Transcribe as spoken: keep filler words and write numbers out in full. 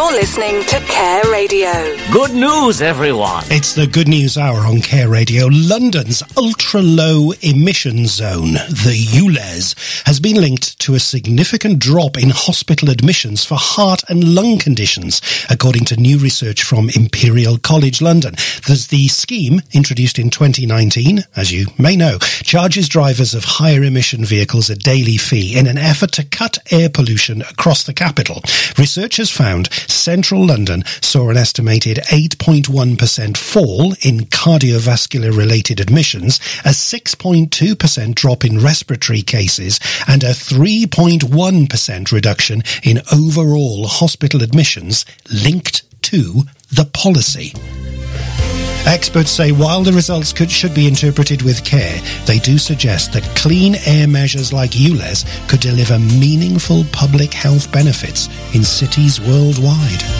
You're listening to Care Radio. Good news, everyone. It's the Good News Hour on Care Radio. London's ultra-low emission zone, the U L E Z, has been linked to a significant drop in hospital admissions for heart and lung conditions, according to new research from Imperial College London. There's the scheme, introduced in twenty nineteen, as you may know, charges drivers of higher emission vehicles a daily fee in an effort to cut air pollution across the capital. Researchers found central London saw an estimated eight point one percent fall in cardiovascular-related admissions, a six point two percent drop in respiratory cases, and a three point one percent reduction in overall hospital admissions linked to the policy. Experts say while the results could, should be interpreted with care, they do suggest that clean air measures like U L E Z could deliver meaningful public health benefits in cities worldwide.